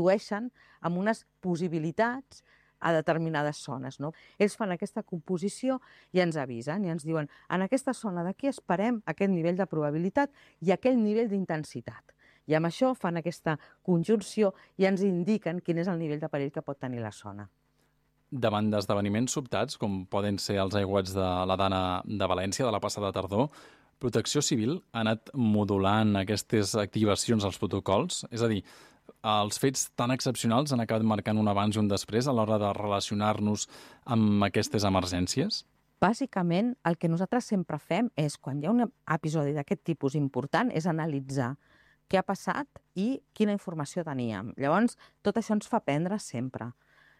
reprodueixen amb unes possibilitats a determinades zones, no? Ells fan aquesta composició i ens avisen i ens diuen en aquesta zona d'aquí esperem aquest nivell de probabilitat i aquell nivell d'intensitat. I amb això fan aquesta conjunció i ens indiquen quin és el nivell de perill que pot tenir la zona. Davant d'esdeveniments sobtats, com poden ser els aiguats de la Dana de València de la passada tardor, Protecció Civil ha anat modulant aquestes activacions als protocols? És a dir, els fets tan excepcionals han acabat marcant un abans i un després a l'hora de relacionar-nos amb aquestes emergències? Bàsicament, el que nosaltres sempre fem és, quan hi ha un episodi d'aquest tipus important, és analitzar què ha passat i quina informació teníem. Llavors, tot això ens fa aprendre sempre.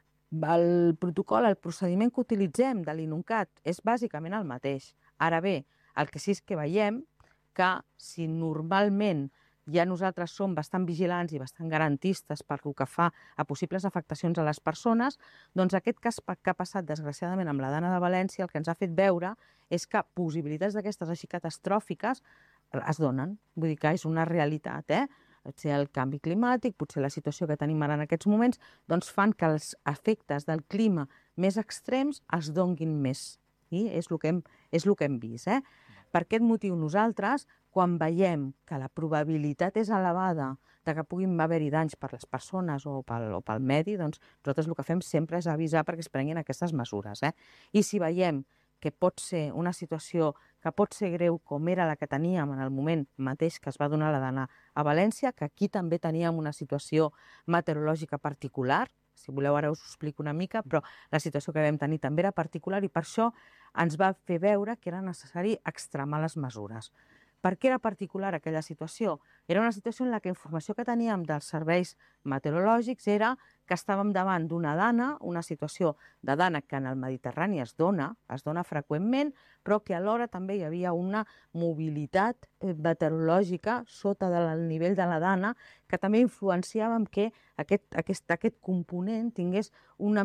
El protocol, el procediment que utilitzem de l'INUNCAT és bàsicament el mateix. Ara bé, el que sí és que veiem que si normalment ja nosaltres som bastant vigilants i bastant garantistes per el que fa a possibles afectacions a les persones, doncs aquest cas que ha passat desgraciadament amb la Dana de València el que ens ha fet veure és que possibilitats d'aquestes així catastròfiques es donen. Vull dir que és una realitat, Potser el canvi climàtic, potser la situació que tenim ara en aquests moments, doncs fan que els efectes del clima més extrems es donguin més. I és el que hem vist. Per aquest motiu nosaltres, quan veiem que la probabilitat és elevada de que puguin haver-hi danys per les persones o pel medi, doncs nosaltres el que fem sempre és avisar perquè es prenguin aquestes mesures. I si veiem que pot ser una situació que pot ser greu com era la que teníem en el moment mateix que es va donar la Dana a València, que aquí també teníem una situació meteorològica particular, si voleu ara us ho explico una mica, però la situació que vam tenir també era particular i per això ens va fer veure que era necessari extremar les mesures. Per què era particular aquella situació? Era una situació en la que la informació que teníem dels serveis meteorològics era que estàvem davant d'una dana, una situació de dana que en el Mediterrani es dona freqüentment, però que alhora també hi havia una mobilitat meteorològica sota del nivell de la dana que també influenciava en que aquest component tingués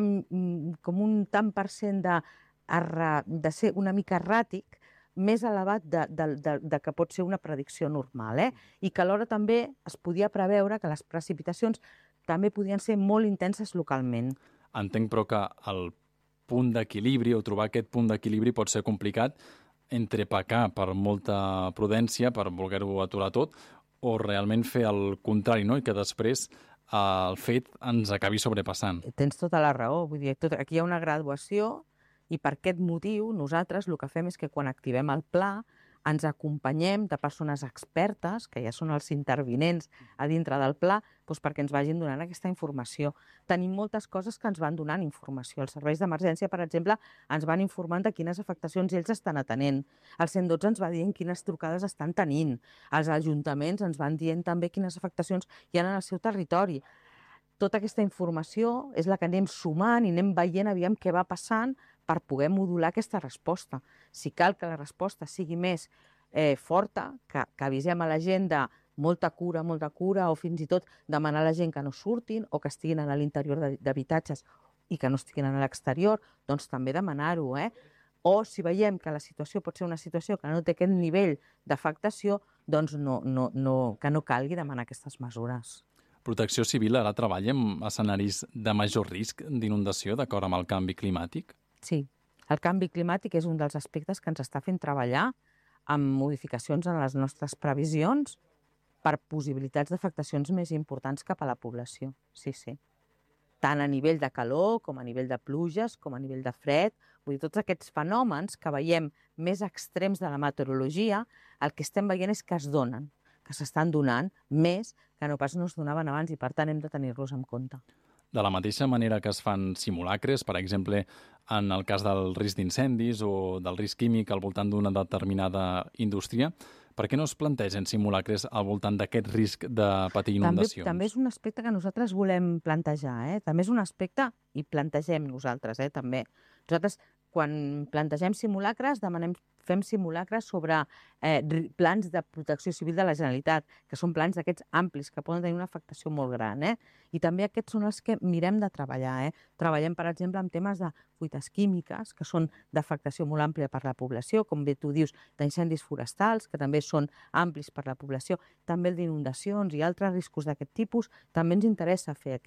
com un tant per cent de ser una mica erràtic, més elevat de que pot ser una predicció normal, i que alhora també es podia preveure que les precipitacions també podien ser molt intenses localment. Entenc, però, que el punt d'equilibri o trobar aquest punt d'equilibri pot ser complicat entre pecar per molta prudència, per voler-ho aturar tot, o realment fer el contrari, no? I que després el fet ens acabi sobrepassant. Tens tota la raó, vull dir, aquí hi ha una graduació i per aquest motiu nosaltres el que fem és que quan activem el pla ens acompanyem de persones expertes, que ja són els intervinents a dintre del pla, doncs perquè ens vagin donant aquesta informació. Tenim moltes coses que ens van donant informació. Els serveis d'emergència, per exemple, ens van informant de quines afectacions ells estan atenent. El 112 ens va dient quines trucades estan tenint. Els ajuntaments ens van dient també quines afectacions hi ha en el seu territori. Tota aquesta informació és la que anem sumant i anem veient aviam què va passant per poder modular aquesta resposta. Si cal que la resposta sigui més forta, que avisem a la gent de molta cura, o fins i tot demanar a la gent que no surtin o que estiguin a l'interior d'habitatges i que no estiguin a l'exterior, doncs també demanar-ho. O si veiem que la situació pot ser una situació que no té aquest nivell d'afectació, doncs que no calgui demanar aquestes mesures. Protecció Civil ara treballa en escenaris de major risc d'inundació d'acord amb el canvi climàtic? Sí, el canvi climàtic és un dels aspectes que ens està fent treballar amb modificacions en les nostres previsions per possibilitats d'afectacions més importants cap a la població. Sí. Tant a nivell de calor, com a nivell de pluges, com a nivell de fred. Vull dir, tots aquests fenòmens que veiem més extrems de la meteorologia, el que estem veient és que es donen, que s'estan donant més que no pas no es donaven abans i per tant hem de tenir-los en compte. De la mateixa manera que es fan simulacres, per exemple, en el cas del risc d'incendis o del risc químic al voltant d'una determinada indústria, per què no es plantegen simulacres al voltant d'aquest risc de patir inundacions? També és un aspecte que nosaltres volem plantejar. També és un aspecte, i plantegem nosaltres també. Nosaltres, quan plantegem simulacres, fem simulacres sobre plans de protecció civil de la Generalitat, que són plans d'aquests amplis, que poden tenir una afectació molt gran. I també aquests són els que mirem de treballar. Treballem, per exemple, amb temes de fuites químiques, que són d'afectació molt àmplia per la població, com bé tu dius, d'incendis forestals, que també són amplis per la població, també el d'inundacions i altres riscos d'aquest tipus. També ens interessa fer